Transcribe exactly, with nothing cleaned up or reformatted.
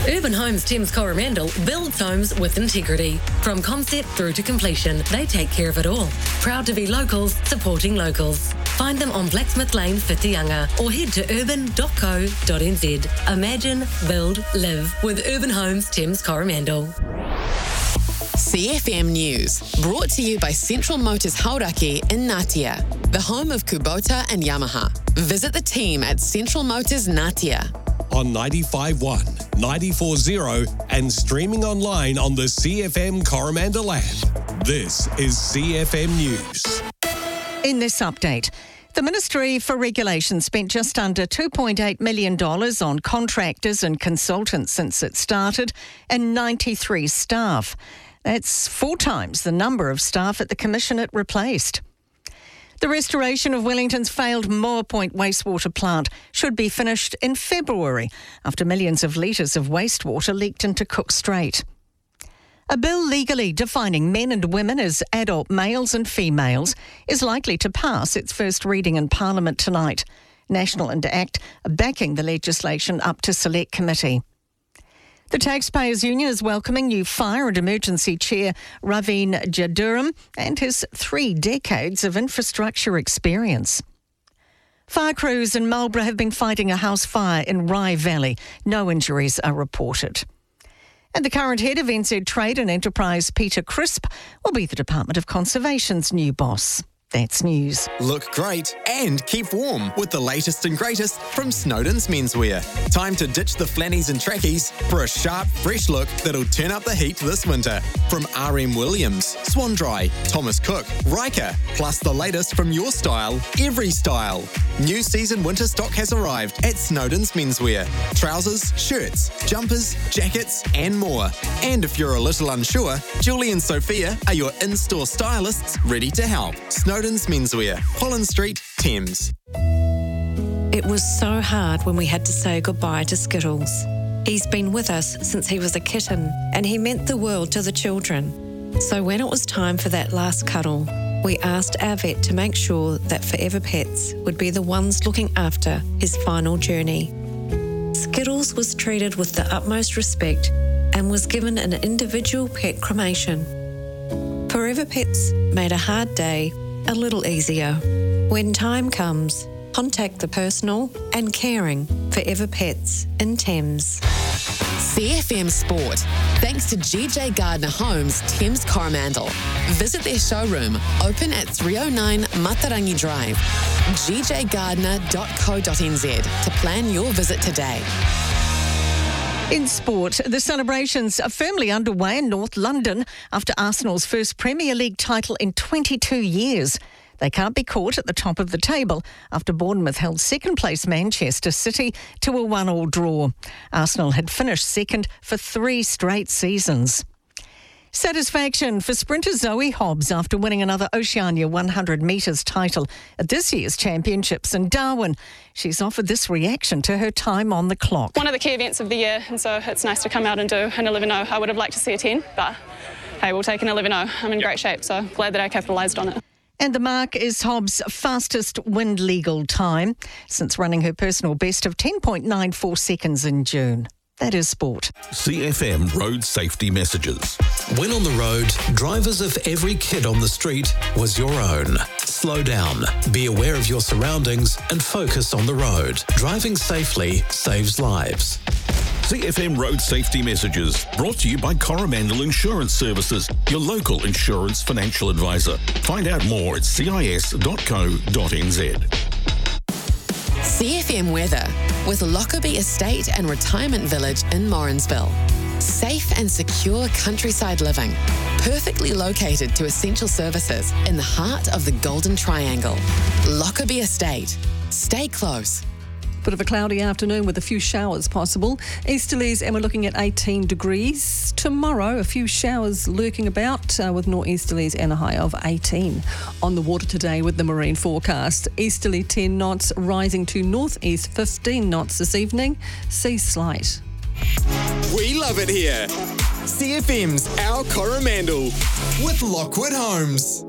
Urban Homes Thames Coromandel builds homes with integrity. From concept through to completion, they take care of it all. Proud to be locals, supporting locals. Find them on Blacksmith Lane, Whitianga, or head to urban dot co dot n z. Imagine, build, live with Urban Homes Thames Coromandel. C F M News, brought to you by Central Motors Hauraki in Ngatea, the home of Kubota and Yamaha. Visit the team at Central Motors Ngatea. On ninety-five point one, ninety-four point zero and streaming online on the C F M Coromandel app. This is C F M News. In this update, the Ministry for Regulation spent just under two point eight million dollars on contractors and consultants since it started, and ninety-three staff. That's four times the number of staff at the Commission it replaced. The restoration of Wellington's failed Moa Point wastewater plant should be finished in February after millions of litres of wastewater leaked into Cook Strait. A bill legally defining men and women as adult males and females is likely to pass its first reading in Parliament tonight. National and ACT are backing the legislation up to Select Committee. The Taxpayers Union is welcoming new Fire and Emergency Chair Raveen Jaduram and his three decades of infrastructure experience. Fire crews in Marlborough have been fighting a house fire in Rye Valley. No injuries are reported. And the current head of N Z Trade and Enterprise, Peter Crisp, will be the Department of Conservation's new boss. That's news. Look great and keep warm with the latest and greatest from Snowden's Menswear. Time to ditch the flannies and trackies for a sharp, fresh look that'll turn up the heat this winter. From R M Williams, Swan Dry, Thomas Cook, Riker, plus the latest from your style, every style. New season winter stock has arrived at Snowden's Menswear. Trousers, shirts, jumpers, jackets and more. And if you're a little unsure, Julie and Sophia are your in-store stylists ready to help. Snowden's Menswear, Holland Street, Thames. It was so hard when we had to say goodbye to Skittles. He's been with us since he was a kitten, and he meant the world to the children. So when it was time for that last cuddle, we asked our vet to make sure that Forever Pets would be the ones looking after his final journey. Skittles was treated with the utmost respect and was given an individual pet cremation. Forever Pets made a hard day a little easier. When time comes, contact the personal and caring Forever Pets in Thames. C F M Sport, thanks to G J Gardner Homes, Thames Coromandel. Visit their showroom, open at three oh nine Matarangi Drive, g j gardner dot co dot n z to plan your visit today. In sport, the celebrations are firmly underway in North London after Arsenal's first Premier League title in twenty-two years. They can't be caught at the top of the table after Bournemouth held second-place Manchester City to a one-all draw. Arsenal had finished second for three straight seasons. Satisfaction for sprinter Zoe Hobbs after winning another Oceania one hundred metres title at this year's championships in Darwin. She's offered this reaction to her time on the clock. One of the key events of the year, and so it's nice to come out and do an eleven oh. I would have liked to see a ten, but hey, we'll take an eleven oh. I'm in great shape, so glad that I capitalised on it. And the mark is Hobbs' fastest wind legal time since running her personal best of ten point nine four seconds in June. That is sport. C F M Road Safety Messages. When on the road, drive as if every kid on the street was your own. Slow down, be aware of your surroundings and focus on the road. Driving safely saves lives. C F M Road Safety Messages, brought to you by Coromandel Insurance Services, your local insurance financial advisor. Find out more at c i s dot co dot n z. C F M weather with Lockerbie Estate and Retirement Village in Morrinsville. Safe and secure countryside living, perfectly located to essential services in the heart of the Golden Triangle. Lockerbie Estate. Stay close. Bit of a cloudy afternoon with a few showers possible. Easterlies, and we're looking at eighteen degrees. Tomorrow, a few showers lurking about uh, with northeasterlies and a high of eighteen. On the water today with the marine forecast. Easterly ten knots, rising to northeast fifteen knots this evening. Sea slight. We love it here. C F M's Our Coromandel with Lockwood Homes.